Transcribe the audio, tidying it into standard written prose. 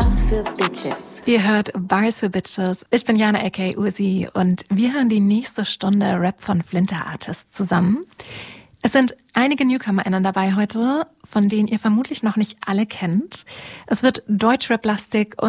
Bars für Bitches. Ihr hört Bars für Bitches. Ich bin Jana aka Ursi und wir hören die nächste Stunde Rap von Flinter Artist zusammen. Es sind einige NewcomerInnen dabei heute, von denen ihr vermutlich noch nicht alle kennt. Es wird Deutschrap-lastig und